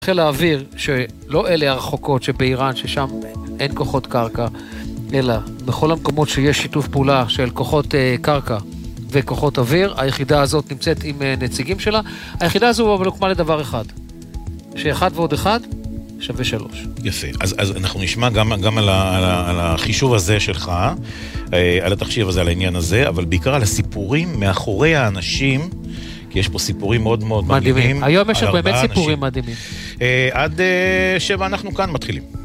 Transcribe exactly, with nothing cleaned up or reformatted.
חיל האוויר, שלא אלה הרחוקות שבאיראן, ששם אין כוחות קרקע, אלא בכל המקומות שיש שיתוף פעולה של כוחות אה, קרקע וכוחות אוויר, היחידה הזאת נמצאת עם אה, נציגים שלה. היחידה הזו אבל הוקמה לדבר אחד, שאחד ועוד אחד שווה שלוש. יפה, אז, אז אנחנו נשמע גם, גם על, ה, על, ה, על החישוב הזה שלך, אה, על התחשיב הזה, על העניין הזה, אבל בעיקר על הסיפורים מאחורי האנשים, כי יש פה סיפורים מאוד מאוד מדהימים. מדהימים. היום יש באמת סיפורים מדהימים. עד שבע אנחנו כאן מתחילים.